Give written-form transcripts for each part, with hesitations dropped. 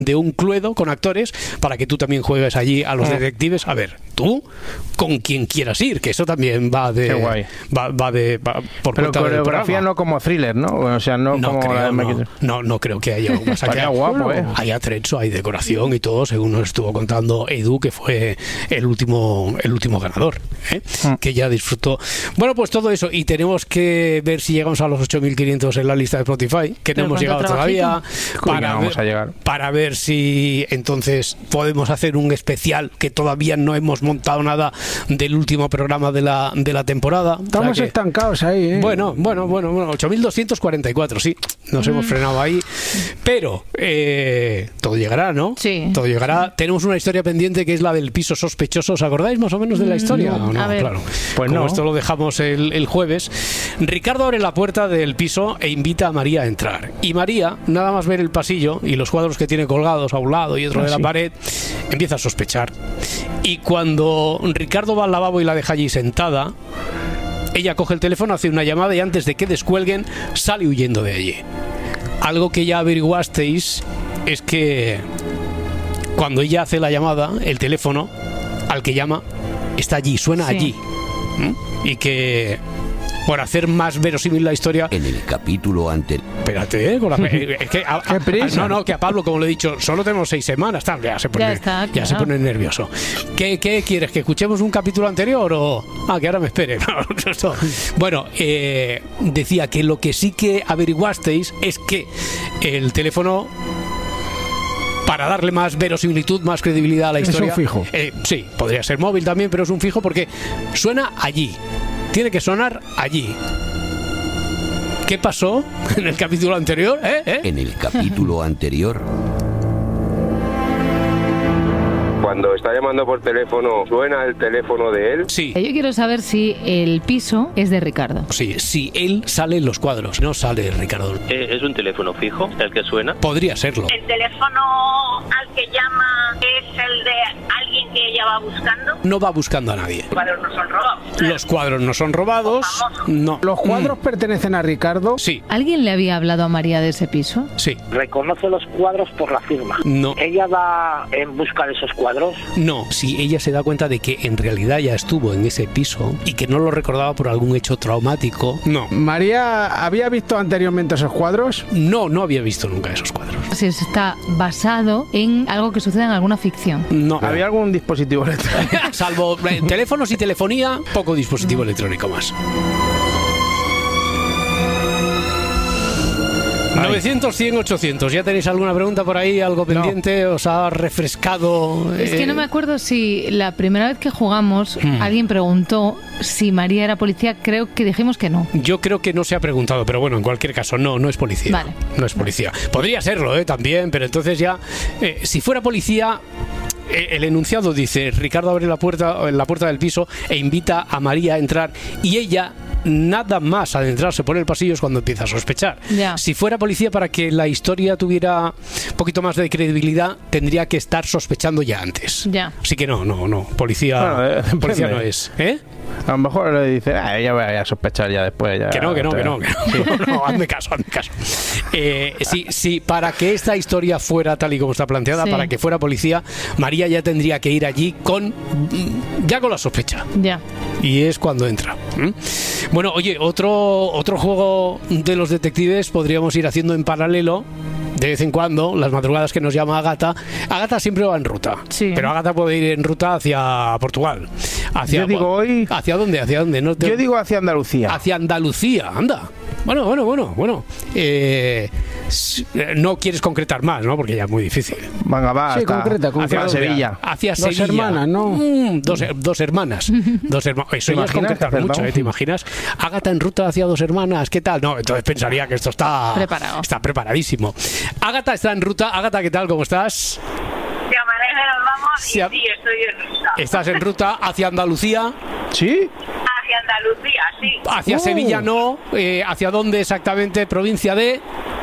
de un cluedo con actores para que tú también juegues allí a los detectives. A ver, tú con quien quieras ir, que eso también va de... Qué guay. Va por pero cuenta del coreografía programa. no como Thriller, ¿no? O sea, no como creo, la de no creo que haya un más Estaría guapo, Hay atrecho, hay decoración y todo, según nos estuvo contando Edu, que fue el último ganador, que ya disfrutó. Bueno, pues todo eso, y tenemos que ver si llegamos a los 8.500 en la lista de Spotify, que no hemos llegado todavía, para ver si entonces podemos hacer un especial, que todavía no hemos montado nada del último programa de la temporada. Estamos estancados ahí, ¿eh? Bueno, 8.244, sí, nos hemos frenado ahí, pero todo llegará, ¿no? Sí. Todo llegará. Tenemos una historia pendiente que es la del piso sospechoso. ¿Os acordáis más o menos de la historia? No, Claro. Pues como no. esto lo dejamos el jueves, Ricardo abre la puerta del piso e invita a María a entrar. Y María, nada más ver el pasillo y los cuadros que tiene colgados a un lado y otro de la pared, empieza a sospechar. Y cuando Ricardo va al lavabo y la deja allí sentada, ella coge el teléfono, hace una llamada y antes de que descuelguen sale huyendo de allí. Algo que ya averiguasteis es que cuando ella hace la llamada, el teléfono al que llama está allí, suena allí. Y que, por hacer más verosímil la historia... En el capítulo anterior... Espérate, es que ¡Qué prisa! que a Pablo, como le he dicho, solo tenemos 6 semanas, ya se pone, se pone nervioso. ¿Qué quieres? ¿Que escuchemos un capítulo anterior o...? Que ahora me espere. Bueno, decía que lo que sí que averiguasteis es que el teléfono, para darle más verosimilitud, más credibilidad a la historia... Es un fijo. Sí, podría ser móvil también, pero es un fijo porque suena allí. Tiene que sonar allí. ¿Qué pasó en el capítulo anterior? En el capítulo anterior... Cuando está llamando por teléfono, ¿suena el teléfono de él? Sí. Yo quiero saber si el piso es de Ricardo. Sí, si él sale en los cuadros, no sale Ricardo. ¿Es un teléfono fijo el que suena? Podría serlo. ¿El teléfono al que llama es el de alguien que ella va buscando? No va buscando a nadie. Los cuadros no son robados. Los cuadros no son robados. No. ¿Los cuadros pertenecen a Ricardo? Sí. ¿Alguien le había hablado a María de ese piso? Sí. Reconoce los cuadros por la firma. No. ¿Ella va en busca de esos cuadros? No, si ella se da cuenta de que en realidad ya estuvo en ese piso y que no lo recordaba por algún hecho traumático, no. ¿María había visto anteriormente esos cuadros? No había visto nunca esos cuadros. Si está basado en algo que sucede en alguna ficción. No. ¿Había algún dispositivo electrónico? Salvo teléfonos y telefonía, poco dispositivo electrónico más. 900, 100, 800. ¿Ya tenéis alguna pregunta por ahí? ¿Algo pendiente? ¿Os ha refrescado? Es que no me acuerdo si la primera vez que jugamos alguien preguntó si María era policía. Creo que dijimos que no. Yo creo que no se ha preguntado, pero bueno, en cualquier caso, no es policía. Vale. No es policía. Podría serlo, también, pero entonces ya, si fuera policía... El enunciado dice: Ricardo abre la puerta del piso e invita a María a entrar, y ella nada más adentrarse por el pasillo es cuando empieza a sospechar. Ya. Si fuera policía, para que la historia tuviera un poquito más de credibilidad, tendría que estar sospechando ya antes. Ya. Así que no, policía, policía no es. A lo mejor le dice, ella va a sospechar ya después. Ya, que no. No, hazme caso. Sí, para que esta historia fuera tal y como está planteada, para que fuera policía, María ya tendría que ir allí con la sospecha. Ya. Y es cuando entra. Bueno, oye, otro juego de los detectives podríamos ir haciendo en paralelo. De vez en cuando, las madrugadas que nos llama Ágata. Ágata siempre va en ruta. Sí. Pero Ágata puede ir en ruta hacia Portugal. Yo digo hoy... ¿Hacia dónde? No te... Yo digo hacia Andalucía. Hacia Andalucía, anda. Bueno. No quieres concretar más, ¿no? Porque ya es muy difícil. Venga, va. Sí, concreta. Hacia Sevilla. Hacia Dos Sevilla. hermanas, ¿no? Dos hermanas. Eso ya es concretar mucho, ¿te imaginas? Ágata en ruta hacia dos hermanas, ¿qué tal? No, entonces pensaría que esto está preparado. Está preparadísimo. Ágata está en ruta. Ágata, ¿qué tal? ¿Cómo estás? De amanece nos vamos y sí, estoy en ruta. ¿Estás en ruta hacia Andalucía? ¿Sí? Hacia Andalucía, sí. Hacia Sevilla no. ¿Hacia dónde exactamente? Provincia de...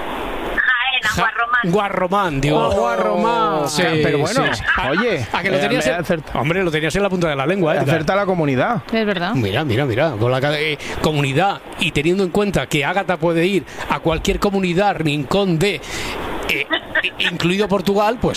Guarromán, digo. Guarromán. Sí, pero bueno, sí. oye, ¿A que lo tenías hombre, lo tenías en la punta de la lengua, acerta la comunidad. Es verdad. Mira, con la comunidad, y teniendo en cuenta que Ágata puede ir a cualquier comunidad, rincón de incluido Portugal, pues